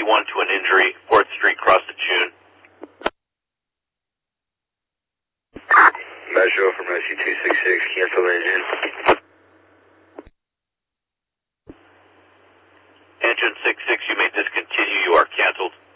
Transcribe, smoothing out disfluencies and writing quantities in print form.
to an injury, 4th Street, cross to June. Measure from Rescue 266, cancel engine. Engine 66, you may discontinue, you are canceled.